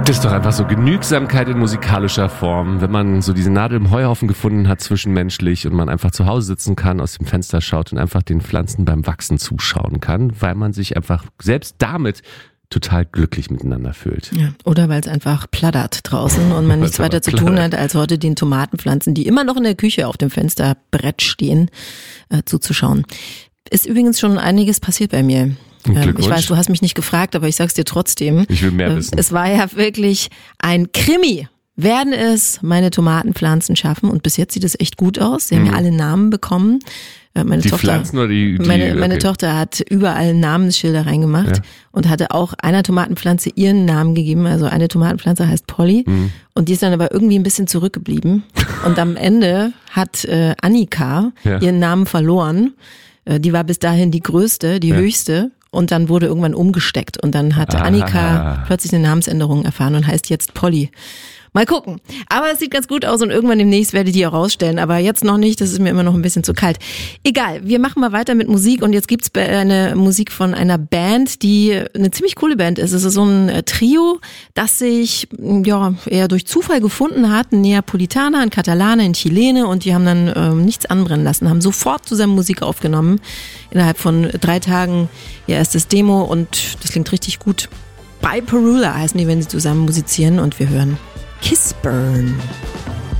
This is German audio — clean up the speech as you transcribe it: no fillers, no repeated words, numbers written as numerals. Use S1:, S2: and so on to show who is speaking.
S1: Das ist doch einfach so Genügsamkeit in musikalischer Form, wenn man so diese Nadel im Heuhaufen gefunden hat zwischenmenschlich und man einfach zu Hause sitzen kann, aus dem Fenster schaut und einfach den Pflanzen beim Wachsen zuschauen kann, weil man sich einfach selbst damit total glücklich miteinander fühlt.
S2: Ja, oder weil es einfach plattert draußen und man nichts weiter zu tun hat, als heute den Tomatenpflanzen, die immer noch in der Küche auf dem Fensterbrett stehen, zuzuschauen. Ist übrigens schon einiges passiert bei mir. Ich weiß, du hast mich nicht gefragt, aber ich sag's dir trotzdem.
S1: Ich will mehr wissen.
S2: Es war ja wirklich ein Krimi. Werden es meine Tomatenpflanzen schaffen? Und bis jetzt sieht es echt gut aus. Sie haben ja alle Namen bekommen. Meine Tochter,
S1: Pflanzen oder die
S2: meine Tochter hat überall Namensschilder reingemacht und hatte auch einer Tomatenpflanze ihren Namen gegeben. Also eine Tomatenpflanze heißt Polly und die ist dann aber irgendwie ein bisschen zurückgeblieben. Und am Ende hat Annika ihren Namen verloren. Die war bis dahin die größte, die höchste. Und dann wurde irgendwann umgesteckt und dann hat Annika plötzlich eine Namensänderung erfahren und heißt jetzt Polly. Mal gucken. Aber es sieht ganz gut aus und irgendwann demnächst werde ich die auch rausstellen. Aber jetzt noch nicht, das ist mir immer noch ein bisschen zu kalt. Egal, wir machen mal weiter mit Musik und jetzt gibt's eine Musik von einer Band, die eine ziemlich coole Band ist. Es ist so ein Trio, das sich eher durch Zufall gefunden hat. Ein Neapolitaner, ein Katalaner, ein Chilene und die haben dann nichts anbrennen lassen, haben sofort zusammen Musik aufgenommen. Innerhalb von 3 Tagen ihr erstes Demo und das klingt richtig gut. By Perula heißen die, wenn sie zusammen musizieren und wir hören Kiss Burn.